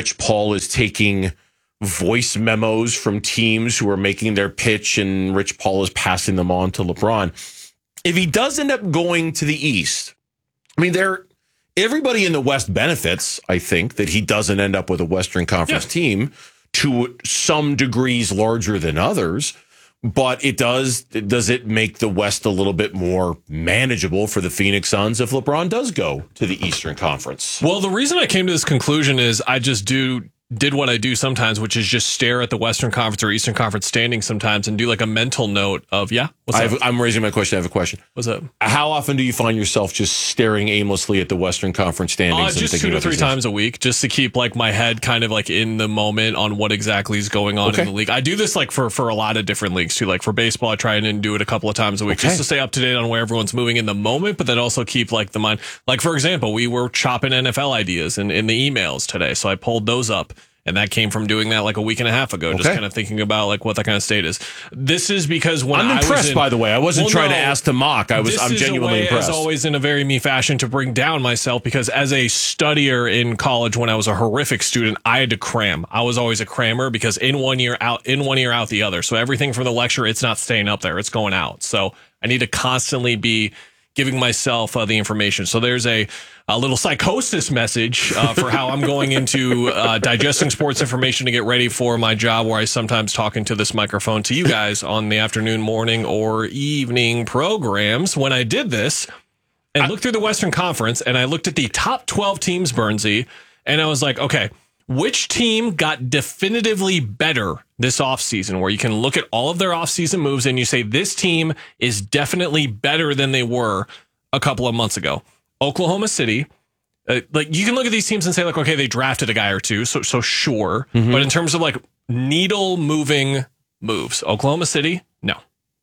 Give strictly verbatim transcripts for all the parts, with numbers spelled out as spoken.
Rich Paul is taking voice memos from teams who are making their pitch, and Rich Paul is passing them on to LeBron. If he does end up going to the East, I mean, there everybody in the West benefits, I think, that he doesn't end up with a Western Conference yeah. team to some degrees larger than others. But it does, does it make the West a little bit more manageable for the Phoenix Suns if LeBron does go to the Eastern Conference? Well, the reason I came to this conclusion is I just do did what I do sometimes, which is just stare at the Western Conference or Eastern Conference standings sometimes and do like a mental note of, yeah, what's I up? have, I'm raising my question. I have a question. What's up? How often do you find yourself just staring aimlessly at the Western Conference standings? Uh, just two to three times a week, just to keep like my head kind of like in the moment on what exactly is going on okay. in the league. I do this like for, for a lot of different leagues too. Like for baseball, I try and do it a couple of times a week okay. just to stay up to date on where everyone's moving in the moment, but then also keep like the mind. Like for example, we were chopping N F L ideas in, in the emails today. So I pulled those up. And that came from doing that like a week and a half ago, okay. just kind of thinking about like what that kind of state is. This is because when I'm I impressed, was in, by the way. I wasn't well, trying no, to ask to mock. I was. I'm genuinely this is a way, impressed. As always, in a very me fashion, to bring down myself because as a studier in college, when I was a horrific student, I had to cram. I was always a crammer because in one year out, in one ear out the other. So everything from the lecture, it's not staying up there; it's going out. So I need to constantly be giving myself uh, the information. So there's a, a little psychosis message uh, for how I'm going into uh, digesting sports information to get ready for my job, where I sometimes talk into this microphone to you guys on the afternoon, morning, or evening programs. When I did this and I looked through the Western Conference and I looked at the top twelve teams, Bernsey, and I was like, okay, which team got definitively better this offseason, where you can look at all of their offseason moves and you say this team is definitely better than they were a couple of months ago? Oklahoma City. Uh, like you can look at these teams and say like, okay, they drafted a guy or two. So, so sure. Mm-hmm. But in terms of like needle moving moves, Oklahoma City, no.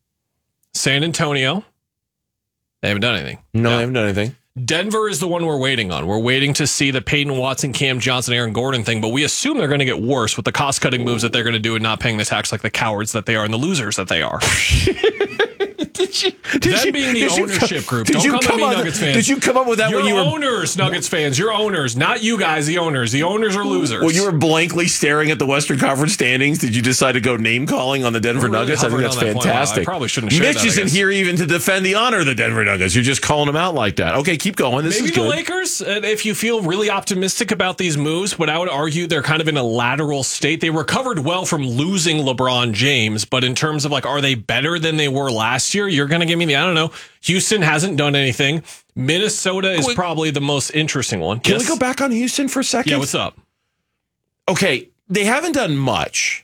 San Antonio, they haven't done anything. No, no. they haven't done anything. Denver is the one we're waiting on. We're waiting to see the Peyton Watson, Cam Johnson, Aaron Gordon thing, but we assume they're going to get worse with the cost-cutting moves that they're going to do and not paying the tax like the cowards that they are and the losers that they are. Did you, did that you, being the ownership come, group. Don't come, come at me, Nuggets fans. Did you come up with that Your when you were... owners, Nuggets fans. Your owners. Not you guys, the owners. The owners are losers. When you were blankly staring at the Western Conference standings, did you decide to go name-calling on the Denver really Nuggets? I think that's fantastic. That I probably shouldn't have shared Mitch that, isn't here even to defend the honor of the Denver Nuggets. You're just calling them out like that. Okay, keep going. This Maybe is the good. Lakers, if you feel really optimistic about these moves, but I would argue they're kind of in a lateral state. They recovered well from losing LeBron James, but in terms of like, are they better than they were last year? You're going to give me the, I don't know. Houston hasn't done anything. Minnesota is Wait, probably the most interesting one. Can yes? we go back on Houston for a second? Yeah, what's up? Okay, they haven't done much.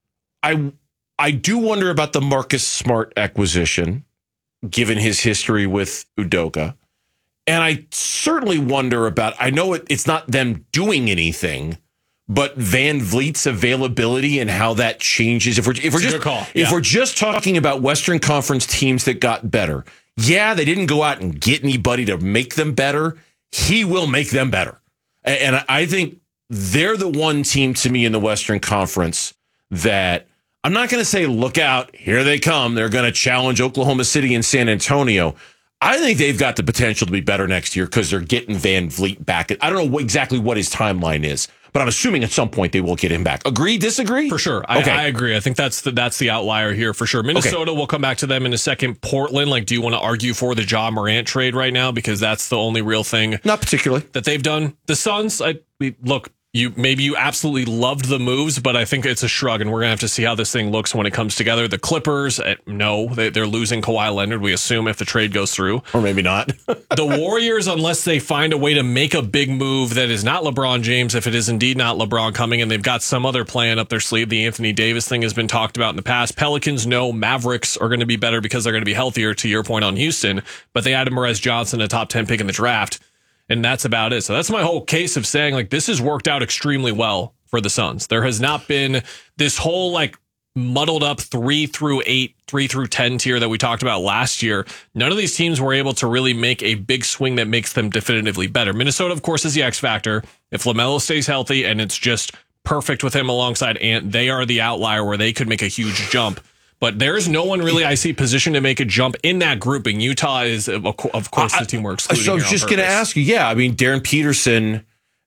I I do wonder about the Marcus Smart acquisition, given his history with Udoka. And I certainly wonder about, I know it, it's not them doing anything, but Van Vliet's availability and how that changes. If we're if we're it's just a good call. if yeah. we're just talking about Western Conference teams that got better, yeah, they didn't go out and get anybody to make them better. He will make them better, and I think they're the one team to me in the Western Conference that I'm not going to say look out, here they come. They're going to challenge Oklahoma City and San Antonio. I think they've got the potential to be better next year because they're getting Van Vliet back. I don't know exactly what his timeline is, but I'm assuming at some point they will get him back. Agree, disagree? For sure. I, okay. I agree. I think that's the that's the outlier here for sure. Minnesota, okay. We'll come back to them in a second. Portland, like, do you want to argue for the Ja Morant trade right now? Because that's the only real thing. Not particularly. That they've done. The Suns, I we, look, you maybe you absolutely loved the moves, but I think it's a shrug, and we're going to have to see how this thing looks when it comes together. The Clippers, no, they, they're losing Kawhi Leonard, we assume, if the trade goes through. Or maybe not. The Warriors, unless they find a way to make a big move that is not LeBron James, if it is indeed not LeBron coming, and they've got some other plan up their sleeve. The Anthony Davis thing has been talked about in the past. Pelicans, no. Mavericks are going to be better because they're going to be healthier, to your point on Houston, but they added Morez Johnson, a top ten pick in the draft. And that's about it. So that's my whole case of saying, like, this has worked out extremely well for the Suns. There has not been this whole, like, muddled up three through eight, three through ten tier that we talked about last year. None of these teams were able to really make a big swing that makes them definitively better. Minnesota, of course, is the X factor. If LaMelo stays healthy and it's just perfect with him alongside Ant, they are the outlier where they could make a huge jump. But there's no one really I see positioned to make a jump in that grouping. Utah is, of course, the team we're excluding. So I was just going to ask you, yeah, I mean, Darren Peterson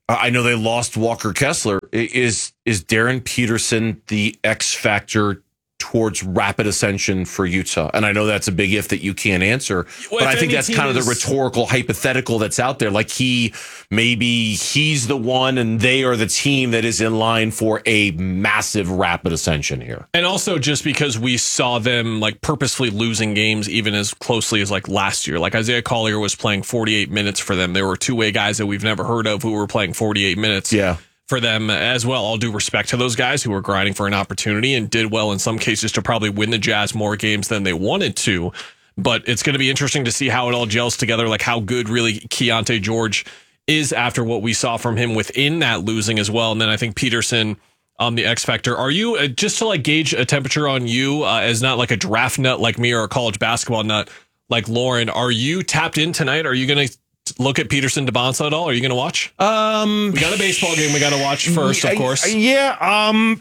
I know they lost Walker Kessler. Is is Darren Peterson the X factor towards rapid ascension for Utah? And I know that's a big if that you can't answer, well, but I think that's kind of is- the rhetorical hypothetical that's out there. Like he, maybe he's the one and they are the team that is in line for a massive rapid ascension here. And also just because we saw them like purposefully losing games even as closely as like last year. Like Isaiah Collier was playing forty-eight minutes for them. There were two-way guys that we've never heard of who were playing forty-eight minutes. Yeah. For them as well. All due respect to those guys who were grinding for an opportunity and did well in some cases to probably win the Jazz more games than they wanted to. But it's going to be interesting to see how it all gels together, like how good really Keontae George is after what we saw from him within that losing as well. And then I think Peterson on the X Factor. Are you, uh, just to like gauge a temperature on you uh, as not like a draft nut like me or a college basketball nut like Lauren, are you tapped in tonight? Are you going to look at Peterson DeBonsa at all? Are you going to watch? Um, we got a baseball game we got to watch first, of course. Yeah. Um,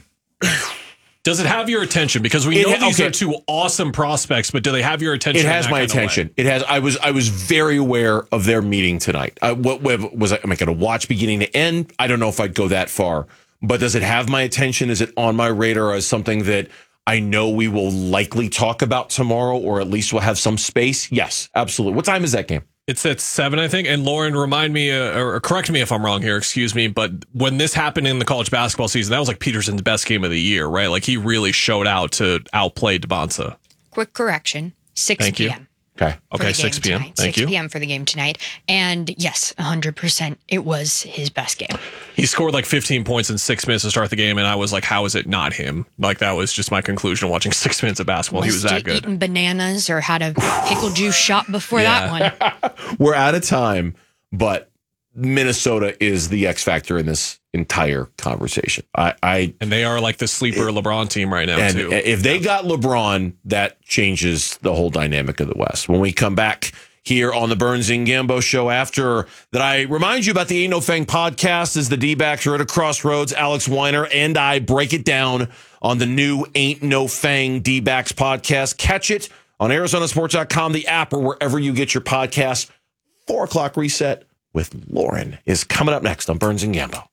Does it have your attention? Because we know It, these okay. are two awesome prospects, but do they have your attention? It has in that my kind of way? attention. It has. I was. I was very aware of their meeting tonight. I, what, what was I? Am I going to watch beginning to end? I don't know if I'd go that far. But does it have my attention? Is it on my radar as something that I know we will likely talk about tomorrow, or at least we'll have some space? Yes, absolutely. What time is that game? It's at seven, I think. And Lauren, remind me, uh, or correct me if I'm wrong here, excuse me, but when this happened in the college basketball season, that was like Peterson's best game of the year, right? Like he really showed out to outplay DeBonsa. Quick correction, six Thank you. p.m. Okay. for Okay, the six game p.m. tonight. Thank six you. p.m. for the game tonight. And yes, one hundred percent, it was his best game. He scored like fifteen points in six minutes to start the game, and I was like, how is it not him? Like, that was just my conclusion watching six minutes of basketball. He was Must that have good. Eaten bananas or had a pickle juice shot before Yeah. that one. We're out of time, but Minnesota is the X factor in this entire conversation. I, I And they are like the sleeper LeBron team right now, and too. if they got LeBron, that changes the whole dynamic of the West. When we come back here on the Burns and Gambo show, after that, I remind you about the Ain't No Fang podcast as the D-backs are at a crossroads. Alex Weiner and I break it down on the new Ain't No Fang D-backs podcast. Catch it on Arizona Sports dot com, the app, or wherever you get your podcasts. Four o'clock reset with Lauren is coming up next on Burns and Gambo.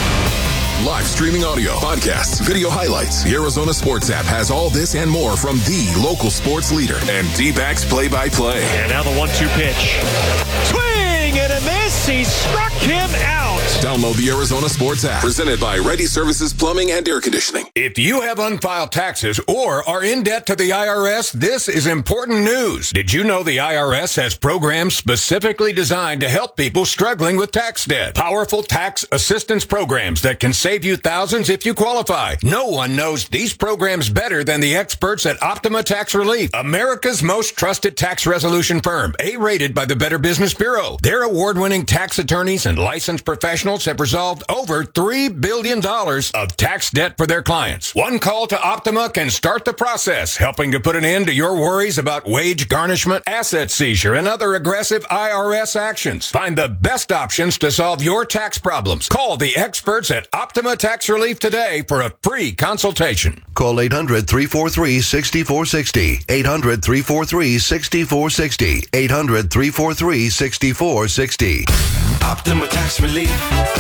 Live streaming audio, podcasts, video highlights. The Arizona Sports app has all this and more from the local sports leader and D-backs play-by-play. And now the one two pitch. Swing and a miss. He struck him out. Download the Arizona Sports app. Presented by Ready Services Plumbing and Air Conditioning. If you have unfiled taxes or are in debt to the I R S, this is important news. Did you know the I R S has programs specifically designed to help people struggling with tax debt? Powerful tax assistance programs that can save you thousands if you qualify. No one knows these programs better than the experts at Optima Tax Relief, America's most trusted tax resolution firm, A-rated by the Better Business Bureau. Their award-winning tax attorneys and licensed professionals have resolved over three billion dollars of tax debt for their clients. One call to Optima can start the process, helping to put an end to your worries about wage garnishment, asset seizure, and other aggressive I R S actions. Find the best options to solve your tax problems. Call the experts at Optima Tax Relief today for a free consultation. Call eight hundred, three four three, six four six zero. eight hundred, three four three, six four six zero. eight hundred, three four three, six four six zero. Optima Tax Relief.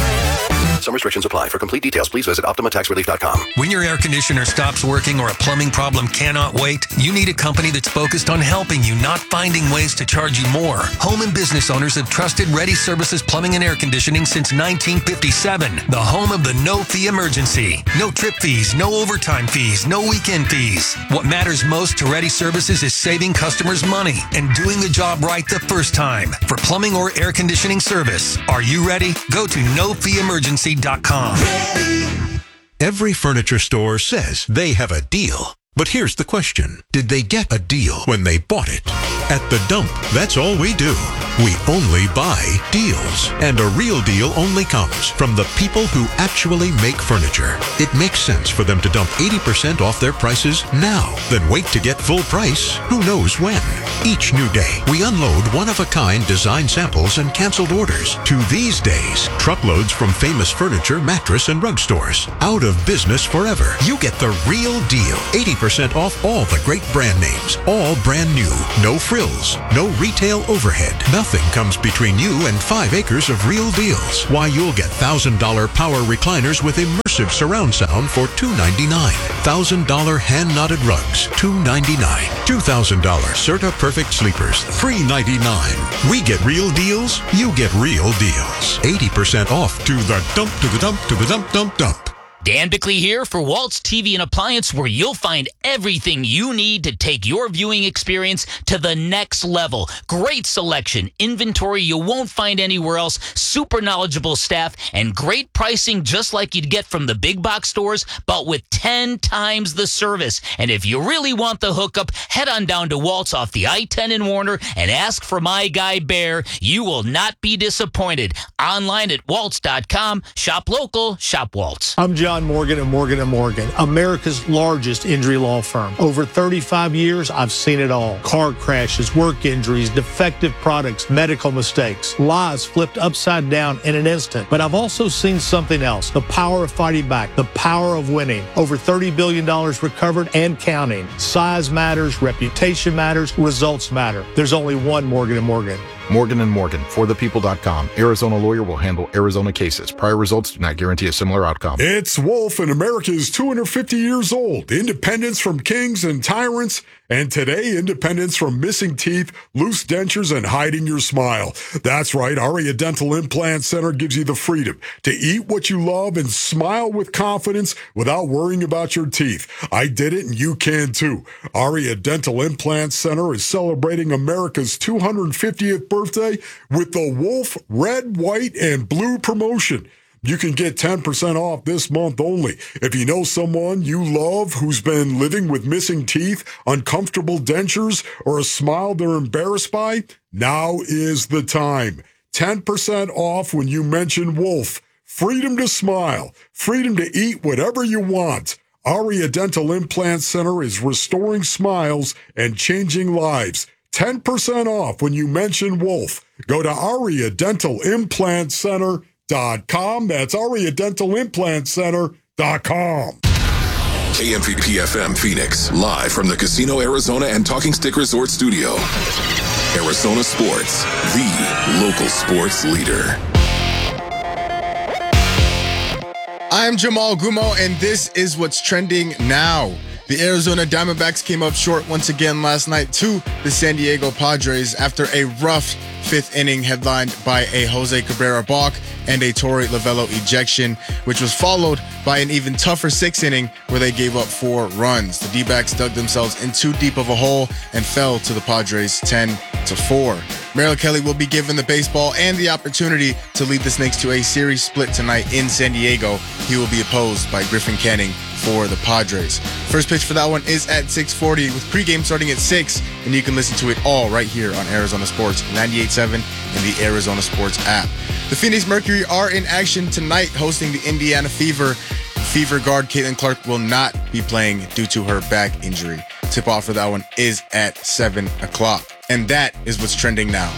Some restrictions apply. For complete details, please visit optima tax relief dot com. When your air conditioner stops working or a plumbing problem cannot wait, you need a company that's focused on helping you, not finding ways to charge you more. Home and business owners have trusted Ready Services Plumbing and Air Conditioning since nineteen fifty-seven. The home of the no-fee emergency. No trip fees, no overtime fees, no weekend fees. What matters most to Ready Services is saving customers money and doing the job right the first time. For plumbing or air conditioning service, are you ready? Go to no fee emergency dot com. Every furniture store says they have a deal. But here's the question. Did they get a deal when they bought it? At The Dump, that's all we do. We only buy deals. And a real deal only comes from the people who actually make furniture. It makes sense for them to dump eighty percent off their prices now, then wait to get full price who knows when. Each new day, we unload one-of-a-kind design samples and canceled orders to these days, truckloads from famous furniture, mattress, and rug stores. Out of business forever. You get the real deal. eighty percent off all the great brand names. All brand new. No frills. No retail overhead. Nothing nothing comes between you and five acres of real deals. Why, you'll get one thousand dollars power recliners with immersive surround sound for two hundred ninety-nine dollars. one thousand dollars hand-knotted rugs, two hundred ninety-nine dollars. two thousand dollars Serta Perfect Sleepers, three hundred ninety-nine dollars. We get real deals, you get real deals. eighty percent off to the dump, to the dump, to the dump, dump, dump. Dan Bickley here for Waltz T V and Appliance, where you'll find everything you need to take your viewing experience to the next level. Great selection, inventory you won't find anywhere else, super knowledgeable staff, and great pricing just like you'd get from the big box stores, but with ten times the service. And if you really want the hookup, head on down to Waltz off the I ten in Warner and ask for my guy Bear. You will not be disappointed. Online at waltz dot com. Shop local, shop Waltz. I'm John Morgan and Morgan and Morgan, America's largest injury law firm. Over thirty-five years, I've seen it all. Car crashes, work injuries, defective products, medical mistakes, lives flipped upside down in an instant. But I've also seen something else, the power of fighting back, the power of winning. Over thirty billion dollars recovered and counting. Size matters, reputation matters, results matter. There's only one Morgan and Morgan. Morgan and Morgan, for the people dot com. Arizona lawyer will handle Arizona cases. Prior results do not guarantee a similar outcome. It's Wolf, and America is two hundred fifty years old. Independence from kings and tyrants, and today, independence from missing teeth, loose dentures, and hiding your smile. That's right, Aria Dental Implant Center gives you the freedom to eat what you love and smile with confidence without worrying about your teeth. I did it, and you can too. Aria Dental Implant Center is celebrating America's two hundred fiftieth birthday with the Wolf Red, White, and Blue promotion. You can get ten percent off this month only. If you know someone you love who's been living with missing teeth, uncomfortable dentures, or a smile they're embarrassed by, now is the time. ten percent off when you mention Wolf. Freedom to smile. Freedom to eat whatever you want. Aria Dental Implant Center is restoring smiles and changing lives. ten percent off when you mention Wolf. Go to aria dental implant center dot com. That's aria dental implant center dot com. K M V P F M Phoenix, live from the Casino Arizona and Talking Stick Resort Studio. Arizona Sports, the local sports leader. I'm Jamal Gumo, and this is what's trending now. The Arizona Diamondbacks came up short once again last night to the San Diego Padres after a rough fifth inning headlined by a Jose Cabrera balk and a Torey Lovullo ejection, which was followed by an even tougher sixth inning where they gave up four runs. The D-backs dug themselves in too deep of a hole and fell to the Padres ten to four. Merrill Kelly will be given the baseball and the opportunity to lead the Snakes to a series split tonight in San Diego. He will be opposed by Griffin Canning for the Padres. First pitch for that one is at six forty with pregame starting at six, and you can listen to it all right here on Arizona Sports ninety-eight point seven and the Arizona Sports app. The Phoenix Mercury are in action tonight hosting the Indiana Fever. Fever guard Caitlin Clark will not be playing due to her back injury. Tip-off for that one is at seven o'clock. And that is what's trending now.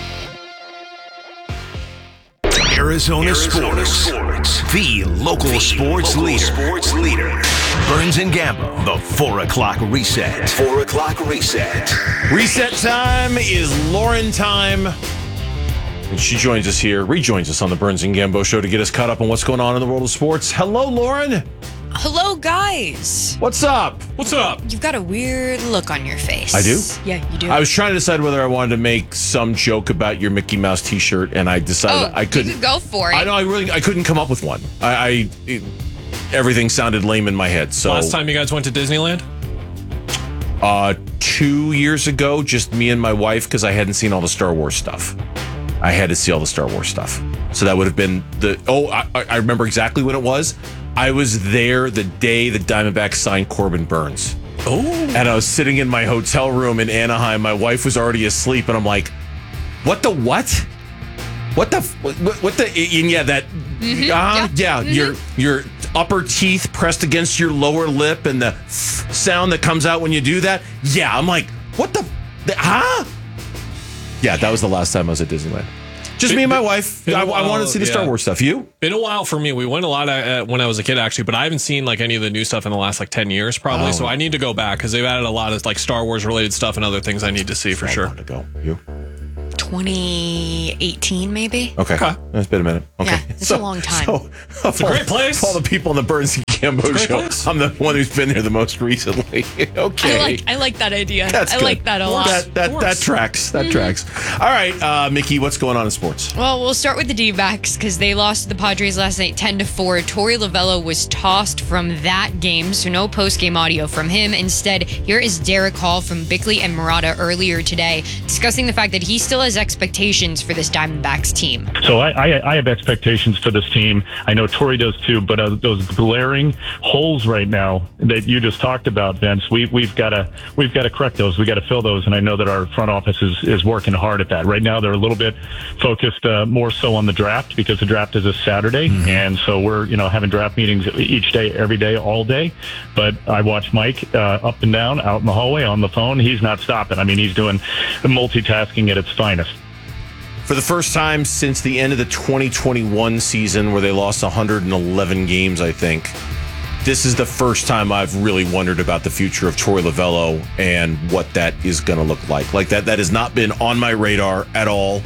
Arizona, Arizona Sports, Sports, the local, the sports, local leader. sports leader. Burns and Gambo, the four o'clock reset. four o'clock reset. Reset time is Lauren time. And she joins us here, rejoins us on the Burns and Gambo show to get us caught up on what's going on in the world of sports. Hello, Lauren. Hello, guys. What's up? What's up? You've got a weird look on your face. I do? Yeah, you do. I was trying to decide whether I wanted to make some joke about your Mickey Mouse T-shirt, and I decided oh, I couldn't. You could go for it. I know. I really. I couldn't come up with one. I. I it, everything sounded lame in my head. So last time you guys went to Disneyland? Uh, two years ago, just me and my wife, because I hadn't seen all the Star Wars stuff. I had to see all the Star Wars stuff. So that would have been the. Oh, I, I remember exactly when it was. I was there the day the Diamondbacks signed Corbin Burns. Oh. And I was sitting in my hotel room in Anaheim. My wife was already asleep, and I'm like, "What the what? What the what, what the?" And yeah, that. Mm-hmm. Uh, yeah. yeah, Mm-hmm. your your upper teeth pressed against your lower lip, and the sound that comes out when you do that. Yeah, I'm like, "What the? the huh?" Yeah, that was the last time I was at Disneyland. Just been, me and my wife. I, while, I wanted to see the yeah. Star Wars stuff. You? Been a while for me. We went a lot uh, when I was a kid, actually, but I haven't seen like any of the new stuff in the last like ten years, probably. Oh. So I need to go back because they've added a lot of like Star Wars related stuff and other things I need to see for sure. To go. You? twenty eighteen, maybe. Okay. okay. It's been a minute. Okay. Yeah, it's so, a long time. So, it's a great place. All the people on the Burns and Gambo show. Place. I'm the one who's been there the most recently. Okay. I like I like that idea. That's I good. like that a lot. That that, that tracks. That mm-hmm. tracks. All right, uh, Mickey, what's going on in sports? Well, we'll start with the D-backs because they lost to the Padres last night ten to four. Torey Lovullo was tossed from that game, so no post-game audio from him. Instead, here is Derek Hall from Bickley and Murata earlier today discussing the fact that he still has expectations for this Diamondbacks team. So I, I, I have expectations for this team. I know Torey does too, but uh, those glaring holes right now that you just talked about, Vince, we, we've got to we've got to correct those. We got to fill those, and I know that our front office is, is working hard at that. Right now, they're a little bit focused uh, more so on the draft because the draft is a Saturday, mm-hmm. and so we're you know having draft meetings each day, every day, all day. But I watch Mike uh, up and down, out in the hallway, on the phone. He's not stopping. I mean, he's doing multitasking at its finest. For the first time since the end of the twenty twenty-one season, where they lost one hundred eleven games, I think, this is the first time I've really wondered about the future of Torey Lovullo and what that is going to look like. Like that, that has not been on my radar at all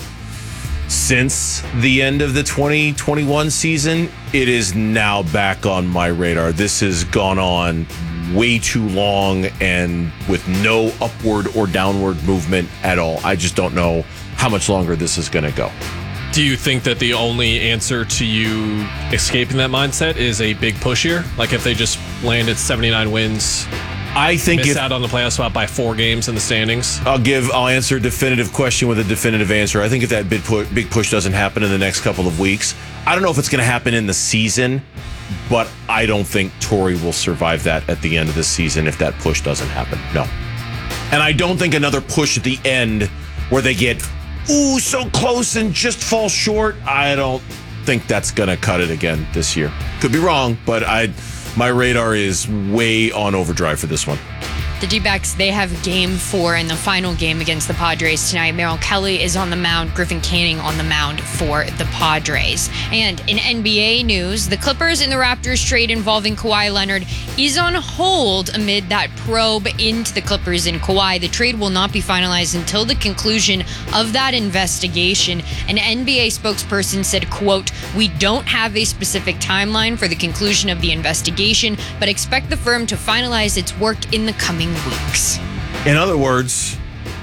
since the end of the twenty twenty-one season. It is now back on my radar. This has gone on way too long and with no upward or downward movement at all. I just don't know how much longer this is going to go. Do you think that the only answer to you escaping that mindset is a big push here? Like if they just land at seventy-nine wins, I think miss if, out on the playoff spot by four games in the standings? I'll give. I'll answer a definitive question with a definitive answer. I think if that big push, big push doesn't happen in the next couple of weeks, I don't know if it's going to happen in the season, but I don't think Torey will survive that at the end of the season if that push doesn't happen. No. And I don't think another push at the end where they get, ooh, so close and just fall short, I don't think that's going to cut it again this year. Could be wrong, but I, my radar is way on overdrive for this one. The D-backs, they have game four in the final game against the Padres tonight. Merrill Kelly is on the mound, Griffin Canning on the mound for the Padres. And in N B A news, the Clippers and the Raptors trade involving Kawhi Leonard is on hold amid that probe into the Clippers and Kawhi. The trade will not be finalized until the conclusion of that investigation. An N B A spokesperson said, quote, "We don't have a specific timeline for the conclusion of the investigation, but expect the firm to finalize its work in the coming weeks." In other words,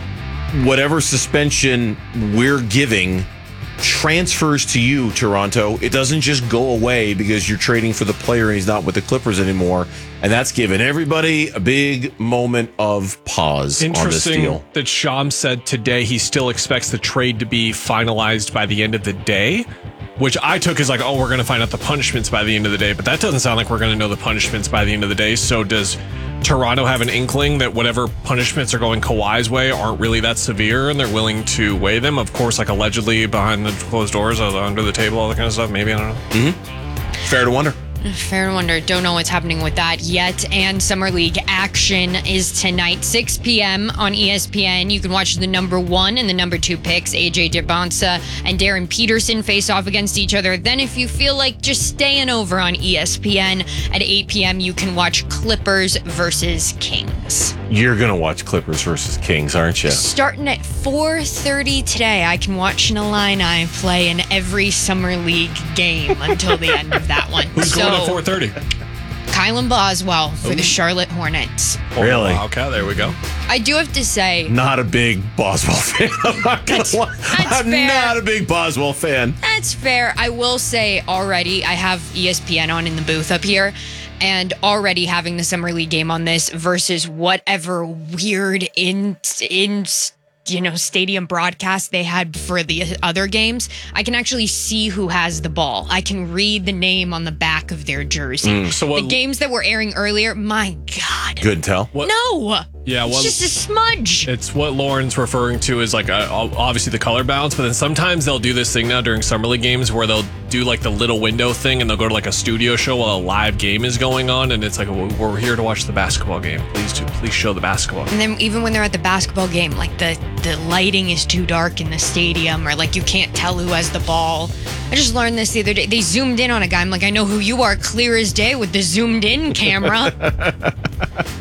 whatever suspension we're giving transfers to you, Toronto. It doesn't just go away because you're trading for the player and he's not with the Clippers anymore. And that's given everybody a big moment of pause on this deal. Interesting that Shams said today he still expects the trade to be finalized by the end of the day, which I took as like, oh, we're going to find out the punishments by the end of the day. But that doesn't sound like we're going to know the punishments by the end of the day. So does Toronto have an inkling that whatever punishments are going Kawhi's way aren't really that severe and they're willing to weigh them? Of course, like allegedly behind the closed doors, under the table, all that kind of stuff. Maybe, I don't know. Mm-hmm. Fair to wonder. Fair to wonder. Don't know what's happening with that yet. And Summer League action is tonight, six p.m. on E S P N. You can watch the number one and the number two picks, A J Debonsa and Darren Peterson, face off against each other. Then if you feel like just staying over on E S P N at eight p.m., you can watch Clippers versus Kings. You're going to watch Clippers versus Kings, aren't you? Starting at four thirty today, I can watch Illini play in every Summer League game until the end of that one. Who's so, going at four thirty? Kylan Boswell for Ooh. the Charlotte Hornets. Really? Oh, okay, there we go. I do have to say, not a big Boswell fan. I'm not gonna That's, lie. that's I'm fair. not a big Boswell fan. That's fair. I will say already, I have E S P N on in the booth up here, and already having the Summer League game on this versus whatever weird in in you know stadium broadcast they had for the other games, I can actually see who has the ball. I can read the name on the back of their jersey. Mm. So what, the games that were airing earlier, my God. Couldn't tell. What, no. Yeah, well, it's just a smudge. It's what Lauren's referring to as like a, obviously the color balance, but then sometimes they'll do this thing now during Summer League games where they'll do like the little window thing and they'll go to like a studio show while a live game is going on, and it's like, well, we're here to watch the basketball game. Please do, please show the basketball game. And then even when they're at the basketball game, like the, the lighting is too dark in the stadium, or like you can't tell who has the ball. I just learned this the other day. They zoomed in on a guy. I'm like, I know who you are, clear as day with the zoomed in camera.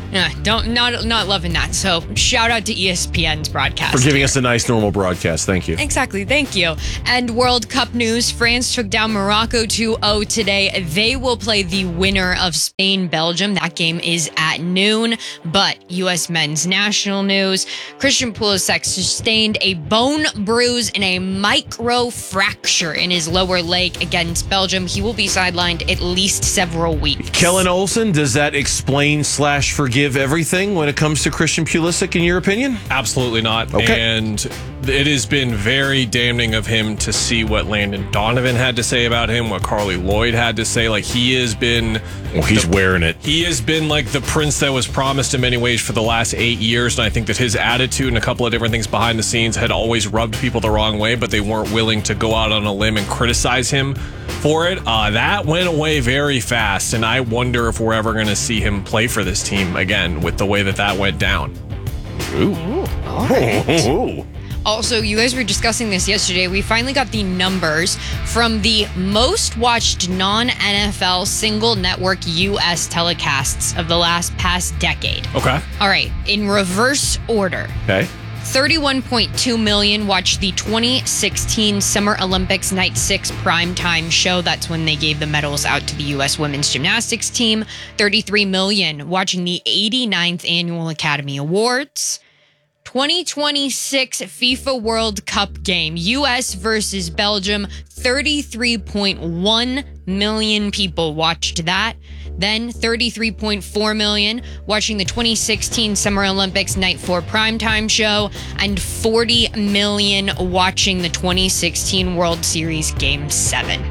Yeah, don't not not loving that. So shout out to E S P N's broadcast. For giving us a nice normal broadcast. Thank you. Exactly. Thank you. And World Cup news. France took down Morocco two oh today. They will play the winner of Spain-Belgium. That game is at noon. But U S men's national news. Christian Pulisic sustained a bone bruise and a micro fracture in his lower leg against Belgium. He will be sidelined at least several weeks. Kellen Olson, does that explain slash forgive everything when it comes to Christian Pulisic, in your opinion? Absolutely not. Okay. And it has been very damning of him to see what Landon Donovan had to say about him, what Carly Lloyd had to say. Like, he has been... Well, he's the, wearing it. He has been like the prince that was promised in many ways for the last eight years. And I think that his attitude and a couple of different things behind the scenes had always rubbed people the wrong way, but they weren't willing to go out on a limb and criticize him for it. Uh, that went away very fast, and I wonder if we're ever going to see him play for this team again with the way that that went down. Ooh. Ooh. All right. Ooh. Also, you guys were discussing this yesterday. We finally got the numbers from the most watched non-N F L single network U S telecasts of the last past decade. Okay. All right. In reverse order. Okay. thirty-one point two million watched the twenty sixteen Summer Olympics Night six primetime show. That's when they gave the medals out to the U S women's gymnastics team. thirty-three million watching the eighty-ninth Annual Academy Awards. twenty twenty-six FIFA World Cup game, U S versus Belgium. thirty-three point one million people watched that. Then thirty-three point four million watching the twenty sixteen Summer Olympics Night four primetime show, and forty million watching the twenty sixteen World Series Game seven.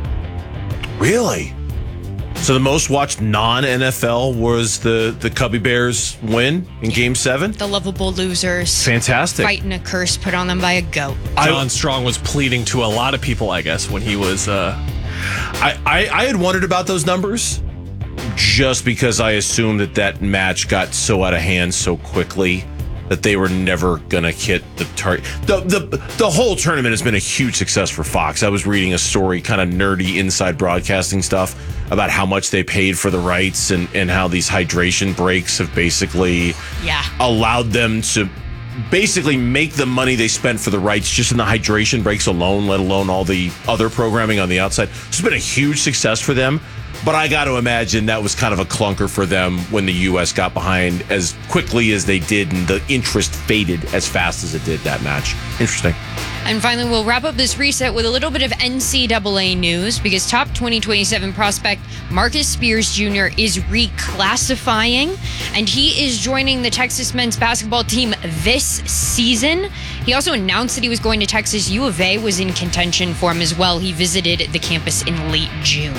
Really? So the most watched non-N F L was the, the Cubby Bears win in Game seven? The lovable losers. Fantastic. Fighting a curse put on them by a goat. John Strong was pleading to a lot of people, I guess, when he was... Uh... I, I, I had wondered about those numbers just because I assumed that that match got so out of hand so quickly that they were never going to hit the target. The, the, the whole tournament has been a huge success for Fox. I was reading a story, kind of nerdy inside broadcasting stuff, about how much they paid for the rights and, and how these hydration breaks have basically yeah. allowed them to basically make the money they spent for the rights just in the hydration breaks alone, let alone all the other programming on the outside. It's been a huge success for them. But I got to imagine that was kind of a clunker for them when the U S got behind as quickly as they did, and the interest faded as fast as it did that match. Interesting. And finally, we'll wrap up this reset with a little bit of N C double A news, because top twenty twenty-seven prospect Marcus Spears Junior is reclassifying, and he is joining the Texas men's basketball team this season. He also announced that he was going to Texas. U of A was in contention for him as well. He visited the campus in late June.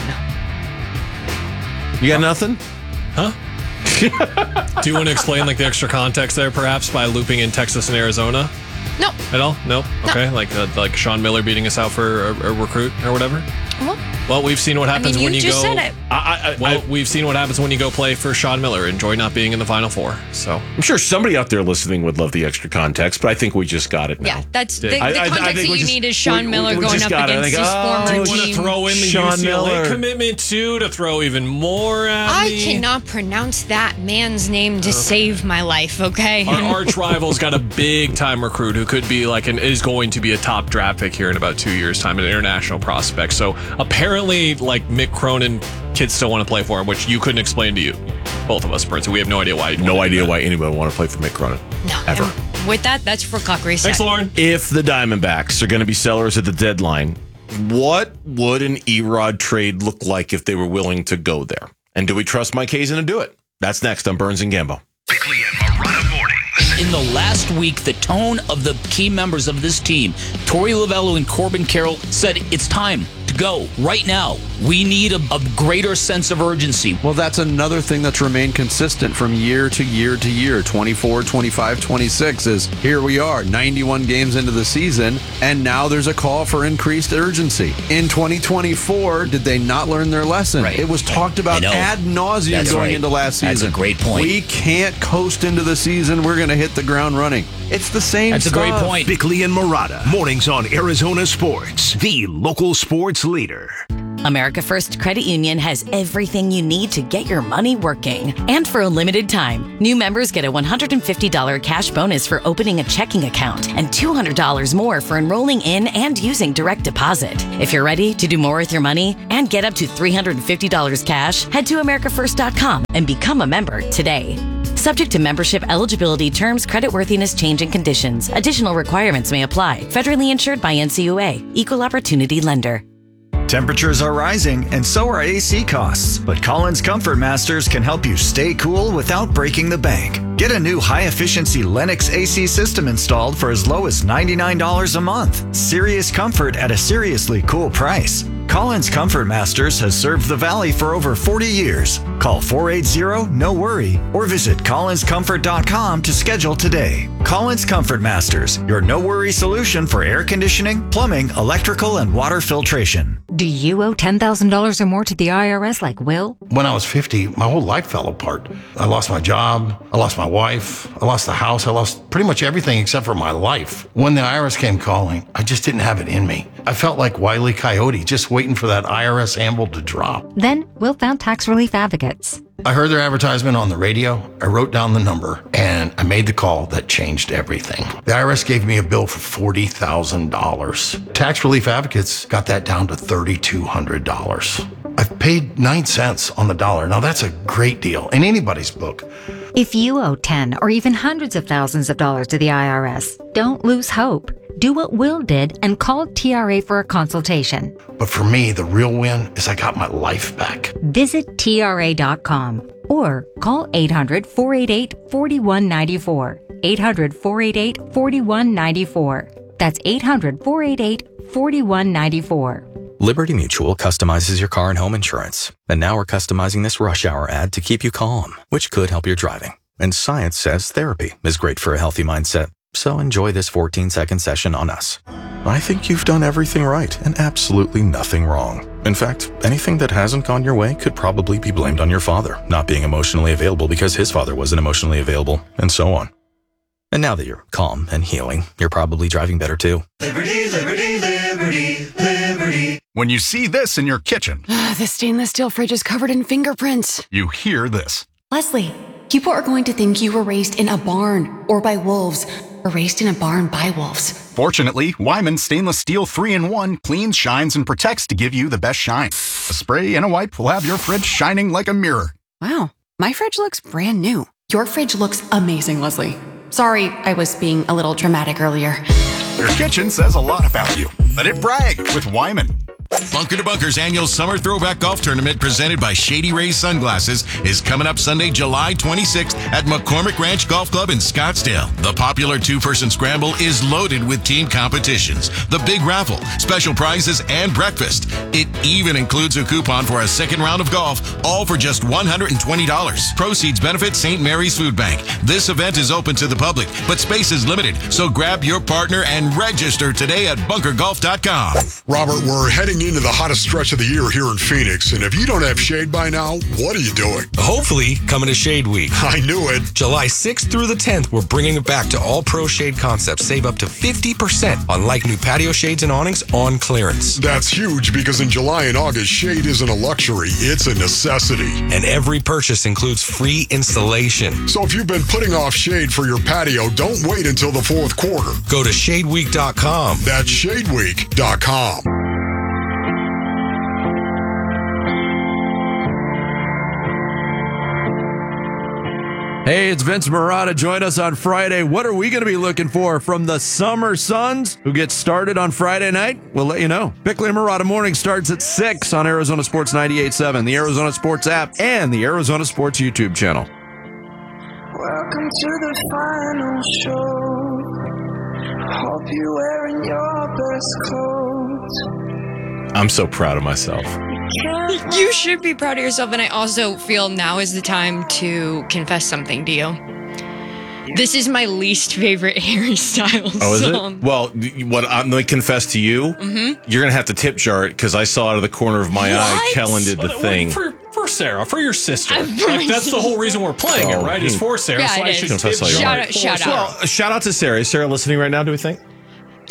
You got nothing? Huh? Do you want to explain like the extra context there, perhaps, by looping in Texas and Arizona? No. At all? No? No. Okay, like uh, like Sean Miller beating us out for a, a recruit or whatever? Well, well, we've seen what happens I mean, when you just go... said it. I, I, well, I, we've seen what happens when you go play for Sean Miller. Enjoy not being in the Final Four. So I'm sure somebody out there listening would love the extra context, but I think we just got it now. Yeah, that's the, the I- I- I context think that we you just- need is Sean we- Miller we going just up got it. I against think, his oh, former do you team. want to throw in the Sean U C L A Miller. commitment too, to throw even more at I me? cannot pronounce that man's name to save my life, okay? Our arch rival's got a big time recruit who could be like, and is going to be a top draft pick here in about two years' time, an international prospect. So apparently, like Mick Cronin, kids still want to play for him, which you couldn't explain to you, both of us, Prince. We have no idea why. No idea why anybody would want to play for Mick Cronin. No. Ever. And with that, that's for Clock Reset. Thanks, Lauren. If the Diamondbacks are going to be sellers at the deadline, what would an Erod trade look like if they were willing to go there? And do we trust Mike Hazen to do it? That's next on Burns and Gambo. Bickley and Marotta mornings. In the last week, the tone of the key members of this team, Torey Lovello and Corbin Carroll, said it's time to go right now. We need a, a greater sense of urgency. Well, that's another thing that's remained consistent from year to year to year. twenty-four, twenty-five, twenty-six is here we are, ninety-one games into the season, and now there's a call for increased urgency. In twenty twenty-four, did they not learn their lesson? Right. It was talked about ad nauseum That's going right. into last season. That's a great point. We can't coast into the season. We're going to hit the ground running. It's the same That's stuff. a great point. Bickley and Marotta mornings on Arizona Sports, the local sports leader. America First Credit Union has everything you need to get your money working. And for a limited time, new members get a one hundred fifty dollars cash bonus for opening a checking account and two hundred dollars more for enrolling in and using direct deposit. If you're ready to do more with your money and get up to three hundred fifty dollars cash, head to america first dot com and become a member today. Subject to membership eligibility, terms, creditworthiness, change, and conditions. Additional requirements may apply. Federally insured by N C U A. Equal Opportunity Lender. Temperatures are rising, and so are A C costs. But Collins Comfort Masters can help you stay cool without breaking the bank. Get a new high-efficiency Lennox A C system installed for as low as ninety-nine dollars a month. Serious comfort at a seriously cool price. Collins Comfort Masters has served the Valley for over forty years. Call four eight zero, N O worry or visit collins comfort dot com to schedule today. Collins Comfort Masters, your no-worry solution for air conditioning, plumbing, electrical, and water filtration. Do you owe ten thousand dollars or more to the I R S like Will? When I was fifty, my whole life fell apart. I lost my job, I lost my wife, I lost the house, I lost pretty much everything except for my life. When the I R S came calling, I just didn't have it in me. I felt like Wile E. Coyote, just waiting for that I R S anvil to drop. Then Will found Tax Relief Advocates. I heard their advertisement on the radio, I wrote down the number, and I made the call that changed everything. The I R S gave me a bill for forty thousand dollars. Tax Relief Advocates got that down to three thousand two hundred dollars. I've paid nine cents on the dollar. Now that's a great deal in anybody's book. If you owe ten or even hundreds of thousands of dollars to the I R S, don't lose hope. Do what Will did and call T R A for a consultation. But for me, the real win is I got my life back. Visit T R A dot com or call eight hundred, four eight eight, four one nine four. eight hundred, four eight eight, four one nine four. That's eight hundred, four eight eight, four one nine four. Liberty Mutual customizes your car and home insurance. And now we're customizing this rush hour ad to keep you calm, which could help your driving. And science says therapy is great for a healthy mindset. So enjoy this fourteen second session on us. I think you've done everything right and absolutely nothing wrong. In fact, anything that hasn't gone your way could probably be blamed on your father not being emotionally available because his father wasn't emotionally available, and so on. And now that you're calm and healing, you're probably driving better too. Liberty, liberty, liberty, liberty. When you see this in your kitchen, The stainless steel fridge is covered in fingerprints. you hear this. Leslie, people are going to think you were raised in a barn or by wolves, or raised in a barn by wolves. Fortunately, Wyman Stainless Steel three in one cleans, shines, and protects to give you the best shine. A spray and a wipe will have your fridge shining like a mirror. Wow, my fridge looks brand new. Your fridge looks amazing, Leslie. Sorry, I was being a little dramatic earlier. Your kitchen says a lot about you. Let it brag with Wyman. Bunker to Bunker's annual Summer Throwback Golf Tournament presented by Shady Rays Sunglasses is coming up Sunday, July twenty-sixth at McCormick Ranch Golf Club in Scottsdale. The popular two-person scramble is loaded with team competitions, the big raffle, special prizes, and breakfast. It even includes a coupon for a second round of golf, all for just one hundred twenty dollars. Proceeds benefit Saint Mary's Food Bank. This event is open to the public, but space is limited, so grab your partner and register today at bunker golf dot com. Robert, we're heading into the hottest stretch of the year here in Phoenix, and if you don't have shade by now, what are you doing? Hopefully, coming to Shade Week. I knew it. July sixth through the tenth, we're bringing it back to all pro shade concepts. Save up to fifty percent on like new patio shades and awnings on clearance. That's huge because in July and August, shade isn't a luxury, it's a necessity. And every purchase includes free installation. So if you've been putting off shade for your patio, don't wait until the fourth quarter. Go to shade week dot com. That's shade week dot com. Hey, it's Vince Marotta. Join us on Friday. What are we going to be looking for from the Summer Suns, who get started on Friday night? We'll let you know. Bickley and Marotta Morning starts at six on Arizona Sports ninety-eight point seven, the Arizona Sports app, and the Arizona Sports YouTube channel. Welcome to the final show. Hope you're wearing your best clothes. I'm so proud of myself. You should be proud of yourself, and I also feel now is the time to confess something to you. This is my least favorite Harry Styles Oh, is song. it? Well, what I'm going to confess to you, Mhm. you're going to have to tip jar it because I saw out of the corner of my eye, What? Kellen did the Well, thing. For, for Sarah, for your sister. I Like, that's the whole reason we're playing Oh, it, right? Is for Sarah. Yeah, so it I is. should Don't tell tip us all your jar Shout it out- for shout Sarah. out. Well, shout out to Sarah. Is Sarah listening right now, do we think? No.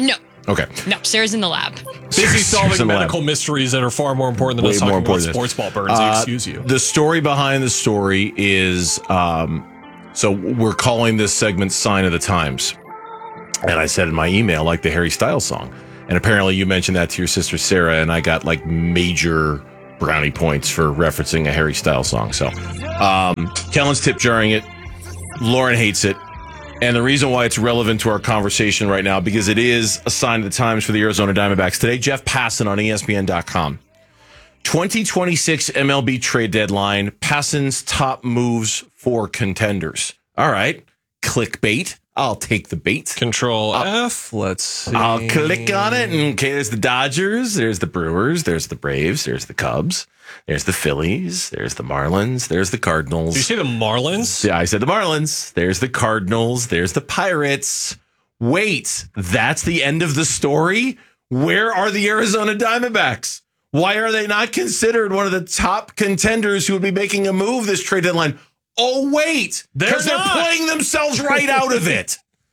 Okay. No, Sarah's in the lab. Busy Sarah's solving in the lab. medical mysteries that are far more important than Way us talking more about important than sports this. ball burns. Uh, Excuse you. The story behind the story is, um, so we're calling this segment Sign of the Times. And I said in my email, like the Harry Styles song. And apparently you mentioned that to your sister Sarah, and I got like major brownie points for referencing a Harry Styles song. So um, Kellen's tip jarring it. Lauren hates it. And the reason why it's relevant to our conversation right now, because it is a sign of the times for the Arizona Diamondbacks. Today, Jeff Passan on E S P N dot com. twenty twenty-six M L B trade deadline. Passan's top moves for contenders. All right. Clickbait. I'll take the bait. Control F. Let's see. I'll click on it. And okay, there's the Dodgers. There's the Brewers. There's the Braves. There's the Cubs. There's the Phillies. There's the Marlins. There's the Cardinals. Did you say the Marlins? Yeah, I said the Marlins. There's the Cardinals. There's the Pirates. Wait, that's the end of the story? Where are the Arizona Diamondbacks? Why are they not considered one of the top contenders who would be making a move this trade deadline? Oh, wait, because they're, they're playing themselves right out of it.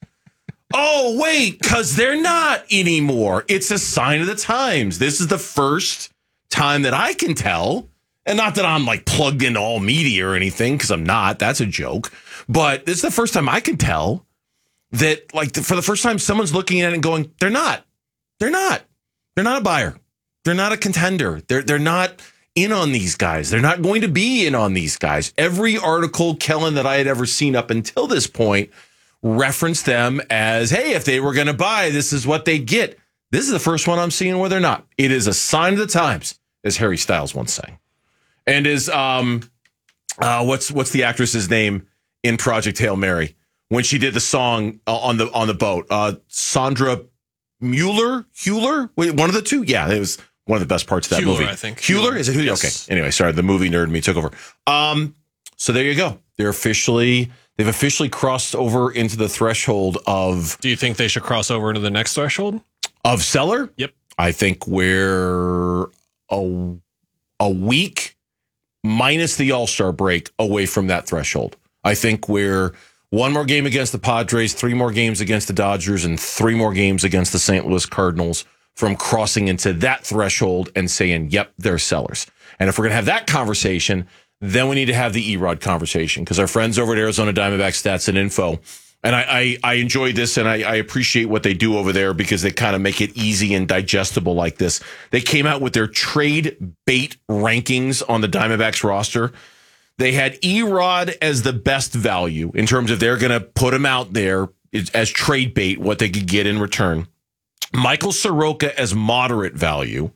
Oh, wait, because they're not anymore. It's a sign of the times. This is the first time that I can tell, and not that I'm like plugged into all media or anything, because I'm not. That's a joke. But this is the first time I can tell that, like, for the first time, someone's looking at it and going, they're not. They're not. They're not a buyer. They're not a contender. They're they're not in on these guys. They're not going to be in on these guys. Every article, Kellen, that I had ever seen up until this point referenced them as, hey, if they were going to buy, this is what they get. This is the first one I'm seeing where they're not. It is a sign of the times, as Harry Styles once sang. And is, um, uh, what's what's the actress's name in Project Hail Mary when she did the song uh, on the on the boat? Uh, Sandra Mueller? Hewler? Wait, one of the two? Yeah, it was one of the best parts of that Hewler, movie. I think. Hewler? Is it who? Yes. Okay. Anyway, sorry, the movie nerd in me took over. Um, so there you go. They're officially, they've officially crossed over into the threshold of... Do you think they should cross over into the next threshold? Of seller? Yep. I think we're a, a week minus the All-Star break away from that threshold. I think we're one more game against the Padres, three more games against the Dodgers, and three more games against the Saint Louis Cardinals from crossing into that threshold and saying, yep, they're sellers. And if we're going to have that conversation, then we need to have the E-Rod conversation, because our friends over at Arizona Diamondback Stats and Info, and I, I, I enjoyed this, and I, I appreciate what they do over there because they kind of make it easy and digestible like this. They came out with their trade bait rankings on the Diamondbacks roster. They had E-Rod as the best value in terms of they're going to put him out there as trade bait, what they could get in return. Michael Soroka as moderate value.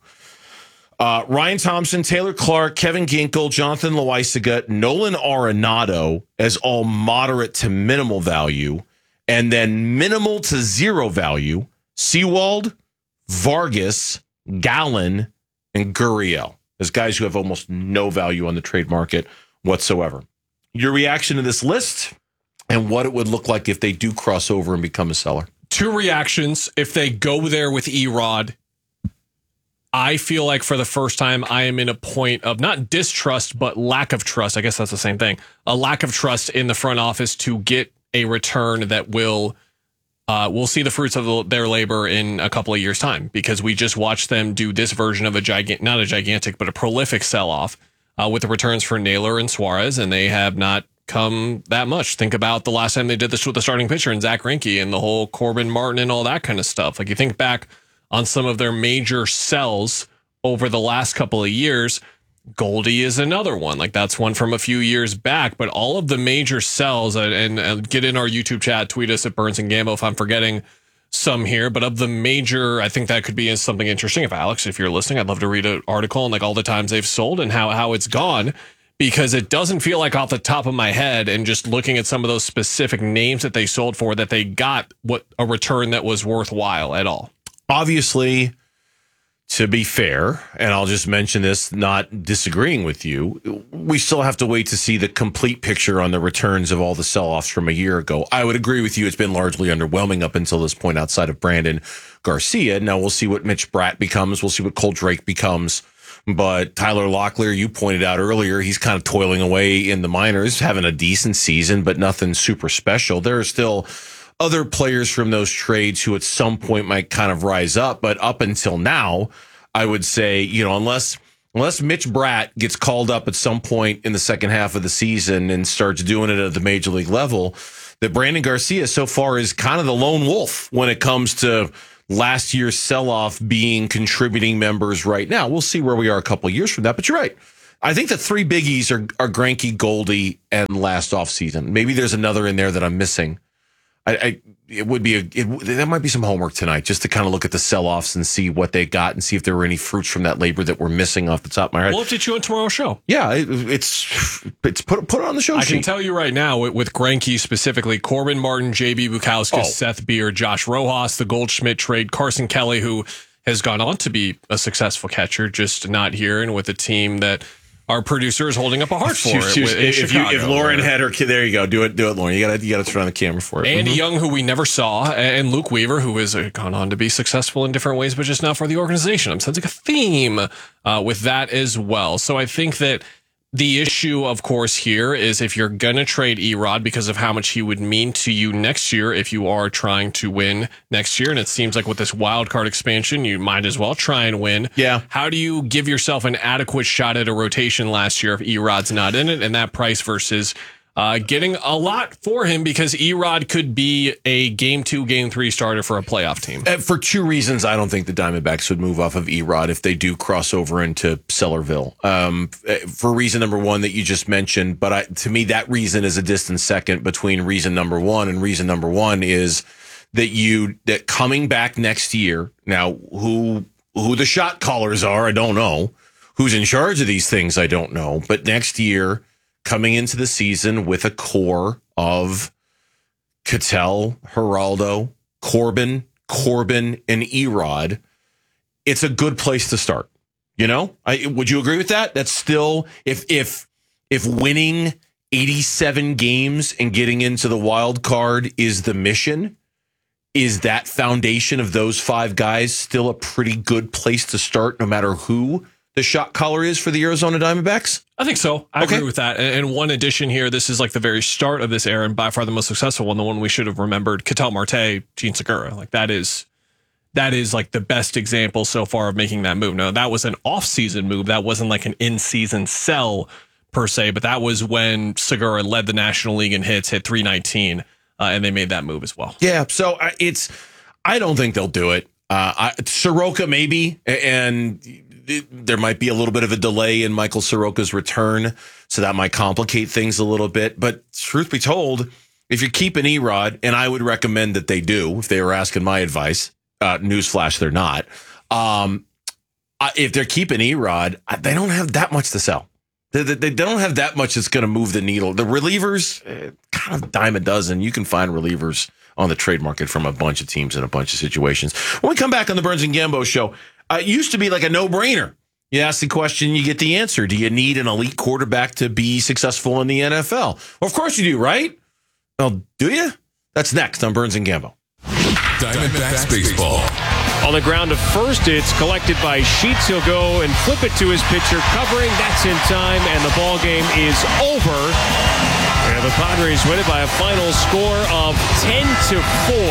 Uh, Ryan Thompson, Taylor Clark, Kevin Ginkel, Jonathan Loaisiga, Nolan Arenado as all moderate to minimal value. And then minimal to zero value, Sewald, Vargas, Gallen, and Gurriel as guys who have almost no value on the trade market whatsoever. Your reaction to this list and what it would look like if they do cross over and become a seller? Two reactions. If they go there with E-Rod, I feel like for the first time, I am in a point of not distrust, but lack of trust. I guess that's the same thing. A lack of trust in the front office to get a return that will, uh, we'll see the fruits of the, their labor in a couple of years' time, because we just watched them do this version of a gigantic, not a gigantic, but a prolific sell-off uh, with the returns for Naylor and Suarez, and they have not come that much. Think about the last time they did this with the starting pitcher and Zach Greinke and the whole Corbin Martin and all that kind of stuff. Like, you think back on some of their major sells over the last couple of years, Goldie is another one. Like, that's one from a few years back, but all of the major sells, and, and, and get in our YouTube chat, tweet us at Burns and Gambo if I'm forgetting some here, but of the major, I think that could be something interesting. If Alex, if you're listening, I'd love to read an article on like all the times they've sold and how, how it's gone, because it doesn't feel like off the top of my head and just looking at some of those specific names that they sold for that they got what a return that was worthwhile at all. Obviously, to be fair, and I'll just mention this, not disagreeing with you, we still have to wait to see the complete picture on the returns of all the sell-offs from a year ago. I would agree with you. It's been largely underwhelming up until this point outside of Brandon Garcia. Now we'll see what Mitch Bratt becomes. We'll see what Cole Drake becomes. But Tyler Locklear, you pointed out earlier, he's kind of toiling away in the minors, having a decent season, but nothing super special. There are still other players from those trades who at some point might kind of rise up. But up until now, I would say, you know, unless unless Mitch Bratt gets called up at some point in the second half of the season and starts doing it at the major league level, that Brandon Garcia so far is kind of the lone wolf when it comes to last year's sell-off being contributing members right now. We'll see where we are a couple of years from that, but you're right. I think the three biggies are, are Greinke, Goldie, and last offseason. Maybe there's another in there that I'm missing. I, I it would be a it, that might be some homework tonight just to kind of look at the sell-offs and see what they got and see if there were any fruits from that labor that we're missing off the top of my head. We'll update you on tomorrow's show. Yeah, it, it's it's put put it on the show I sheet. can tell you right now with, with Greinke specifically, Corbin Martin, J B Bukowskis, Oh. Seth Beer, Josh Rojas, the Goldschmidt trade, Carson Kelly, who has gone on to be a successful catcher, just not here and with a team that our producer is holding up a heart for. She- she- it in if, you, Chicago. if Lauren had her kid, there you go. Do it, do it, Lauren. You got to you got to turn on the camera for it. Andy Mhm. Young, who we never saw, and Luke Weaver, who has uh, gone on to be successful in different ways, but just not for the organization. I'm sensing a theme uh, with that as well. So I think that the issue, of course, here is if you're going to trade Erod because of how much he would mean to you next year if you are trying to win next year. And it seems like with this wild card expansion, you might as well try and win. Yeah. How do you give yourself an adequate shot at a rotation last year if Erod's not in it, and that price versus uh, getting a lot for him because Erod could be a game two, game three starter for a playoff team? Uh, for two reasons, I don't think the Diamondbacks would move off of Erod if they do cross over into Sellerville. Um, uh, for reason number one that you just mentioned, but I, to me, that reason is a distant second between reason number one and reason number one is that you that coming back next year. Now, who who the shot callers are, I don't know. Who's in charge of these things, I don't know. But next year, coming into the season with a core of Ketel, Geraldo, Corbin, Corbin, and Erod, it's a good place to start. You know, I, would you agree with that? That's still if if if winning eighty-seven games and getting into the wild card is the mission, is that foundation of those five guys still a pretty good place to start, no matter who the shot caller is for the Arizona Diamondbacks? I think so. I Okay. agree with that. And and one addition here, this is like the very start of this era and by far the most successful one, the one we should have remembered, Ketel Marte, Gene Segura. Like that is that is like the best example so far of making that move. Now, that was an off-season move. That wasn't like an in-season sell per se, but that was when Segura led the National League in hits, hit three nineteen, uh, and they made that move as well. Yeah, so I- it's. I don't think they'll do it. Uh, I, Soroka maybe, and it, there might be a little bit of a delay in Michael Soroka's return, so that might complicate things a little bit. But truth be told, if you're keeping Erod, and I would recommend that they do, if they were asking my advice, uh, newsflash, they're not. Um, I- if they're keeping Erod, I- they don't have that much to sell. They, they, they don't have that much that's going to move the needle. The relievers, eh, kind of dime a dozen. You can find relievers on the trade market from a bunch of teams in a bunch of situations. When we come back on the Burns and Gambo show, uh, it used to be like a no-brainer. You ask the question, you get the answer. Do you need an elite quarterback to be successful in the N F L? Well, of course you do, right? Well, do you? That's next on Burns and Gambo. Diamondbacks baseball. On the ground to first, it's collected by Sheets. He'll go and flip it to his pitcher, covering. That's in time, and the ball game is over. And the Padres win it by a final score of ten to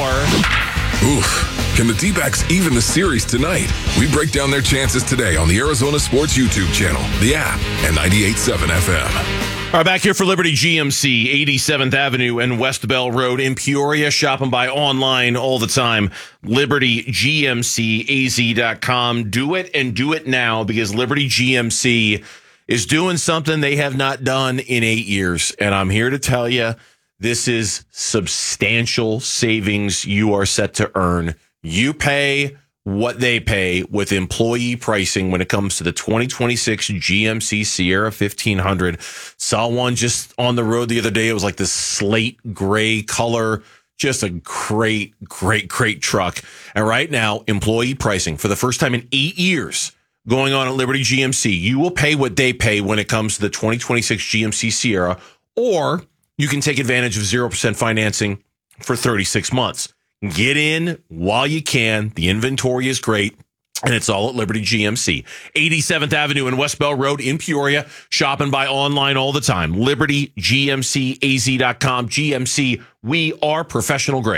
four. Oof. Can the D-backs even the series tonight? We break down their chances today on the Arizona Sports YouTube channel, the app, and ninety-eight point seven F M. All right, back here for Liberty G M C, eighty-seventh Avenue and West Bell Road in Peoria. Shop and buy online all the time. Liberty G M C A Z dot com. Do it and do it now because Liberty G M C is doing something they have not done in eight years. And I'm here to tell you, this is substantial savings you are set to earn. You pay what they pay with employee pricing when it comes to the twenty twenty-six G M C Sierra fifteen hundred. Saw one just on the road the other day. It was like this slate gray color. Just a great, great, great truck. And right now, employee pricing for the first time in eight years going on at Liberty G M C. You will pay what they pay when it comes to the twenty twenty-six G M C Sierra, or you can take advantage of zero percent financing for thirty-six months. Get in while you can. The inventory is great, and it's all at Liberty G M C. eighty-seventh Avenue and West Bell Road in Peoria. Shop and buy online all the time. Liberty G M C A Z dot com. G M C, we are professional grade.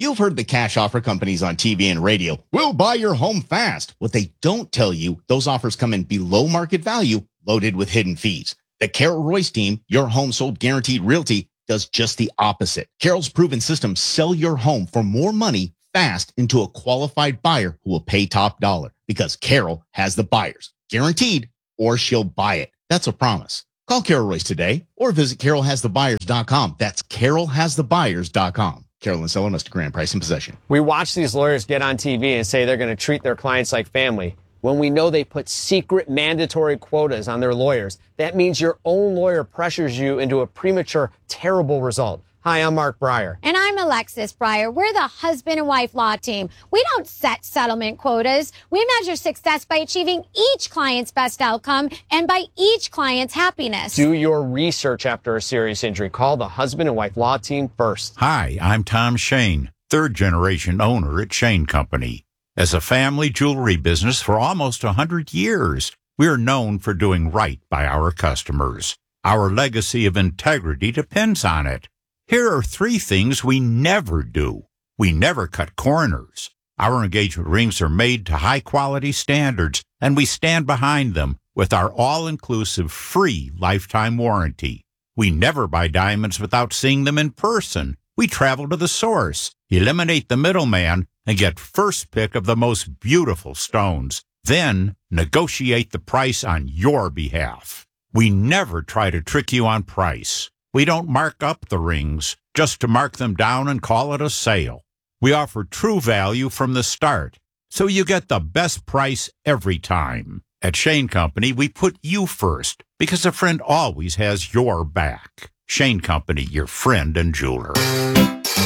You've heard the cash offer companies on T V and radio. We'll buy your home fast. What they don't tell you, those offers come in below market value, loaded with hidden fees. The Carol Royce team, Your Home Sold Guaranteed Realty, does just the opposite. Carol's proven systems sell your home for more money fast into a qualified buyer who will pay top dollar because Carol has the buyers, guaranteed, or she'll buy it. That's a promise. Call Carol Royce today or visit carol has the buyers dot com. That's carol has the buyers dot com. Carolyn Seller, Mister Grand Price in possession. We watch these lawyers get on T V and say they're going to treat their clients like family when we know they put secret mandatory quotas on their lawyers. That means your own lawyer pressures you into a premature, terrible result. Hi, I'm Mark Breyer. And I'm Alexis Breyer. We're the husband and wife law team. We don't set settlement quotas. We measure success by achieving each client's best outcome and by each client's happiness. Do your research after a serious injury. Call the husband and wife law team first. Hi, I'm Tom Shane, third generation owner at Shane Company. As a family jewelry business for almost one hundred years, we are known for doing right by our customers. Our legacy of integrity depends on it. Here are three things we never do. We never cut corners. Our engagement rings are made to high-quality standards, and we stand behind them with our all-inclusive free lifetime warranty. We never buy diamonds without seeing them in person. We travel to the source, eliminate the middleman, and get first pick of the most beautiful stones. Then negotiate the price on your behalf. We never try to trick you on price. We don't mark up the rings just to mark them down and call it a sale. We offer true value from the start, so you get the best price every time. At Shane Company, we put you first because a friend always has your back. Shane Company, your friend and jeweler.